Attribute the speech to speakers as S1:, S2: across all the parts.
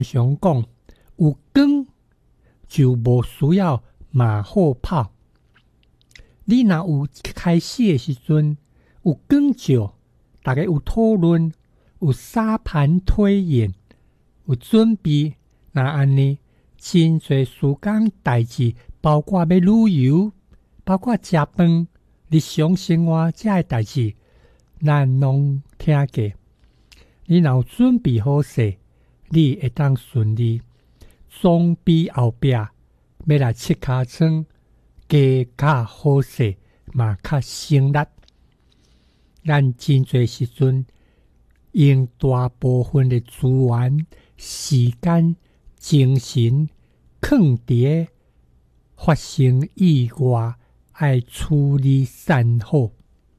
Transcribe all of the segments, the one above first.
S1: 常讲，有光就无需要马后炮。你若有开始的时阵，有光照，大家有讨论，有沙盘推演，有准备，那安尼真侪时间代志，包括要旅游，包括食饭、日常生活这些代志，咱拢听过。你若有准备好势，你会当顺利。总比后壁要来切尻川，加较好势嘛较省力。咱真侪时阵用大部分的资源、时间、精神，放伫发生意外，爱处理善后。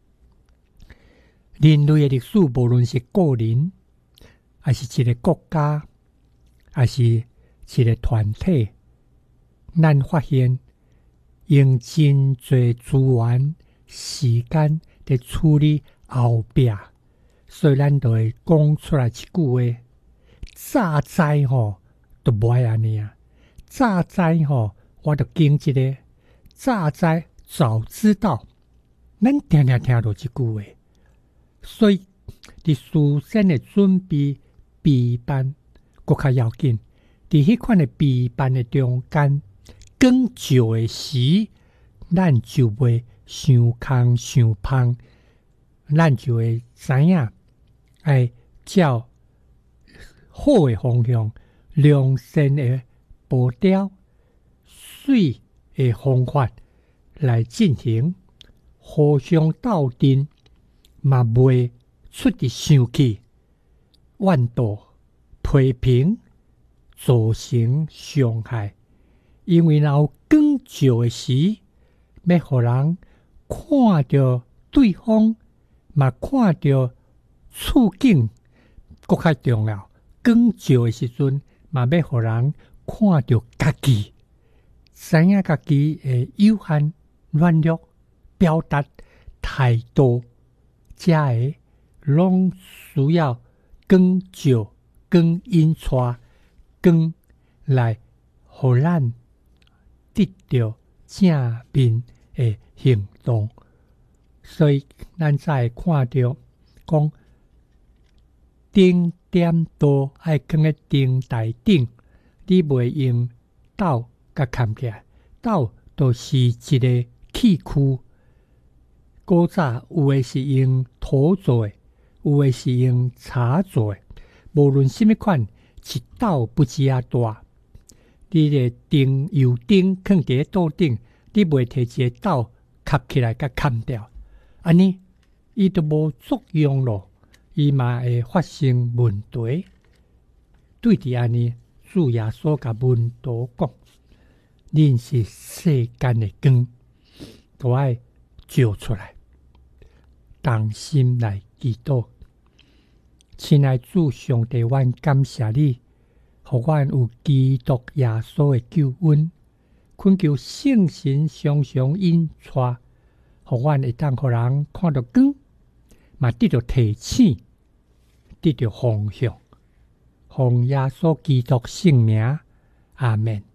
S1: 人类的历史，无论是个人，还是一个国家，还是一个团体，咱发现用真侪资源、时间在处理后壁，所以咱就会讲出来一句话：早知吼，都不爱安尼啊！早知吼，我就经这个；早知早知道，咱常常听到这句话。所以，伫事先的准备备办，搁较要紧。伫迄款的备办的中间，光照的时，咱就袂伤空伤芳，咱就会知影，爱照好的方向、良善的步调、水的方法来进行，互相斗阵。嘛袂出伫生气、怨妒、批评，造成伤害。因为若有光照的时，要互人看到对方，嘛看到处境，更较重要。光照的时阵，嘛要互人看到家己，知影家己的有限、软弱、表达态度。这个拢需要光照、光引带、光来，互咱得到正面的行动。所以，咱才会看到讲，灯点灯爱放在灯台顶，你袂用斗甲牵起来，斗就是一个器具。古早有的是用土做的，有的是用茶做的，无论什么款，一斗不止啊大。你的灯油灯放伫桌顶，你袂摕一个斗吸起来甲砍掉，安尼伊都无作用咯，伊嘛会发生问题。对伫安尼，主耶稣甲门徒讲：恁是世间的光，都爱照出来。同心来祈祷，亲爱主上帝，阮感谢你，互阮有基督耶稣的救恩，恳求圣神常常引带，互阮会当互人看到光，嘛得到提醒，得到方向。奉耶稣基督圣名，阿门。